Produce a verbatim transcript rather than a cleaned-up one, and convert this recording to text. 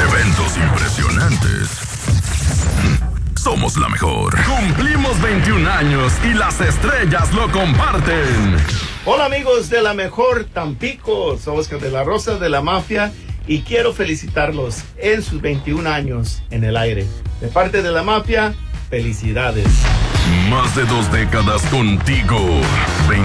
Eventos impresionantes. Somos la mejor. Cumplimos veintiún años y las estrellas lo comparten. Hola amigos de la mejor Tampico, soy Oscar de la Rosa de la Mafia y quiero felicitarlos en sus veintiún años en el aire. De parte de la Mafia, felicidades. Más de dos décadas contigo.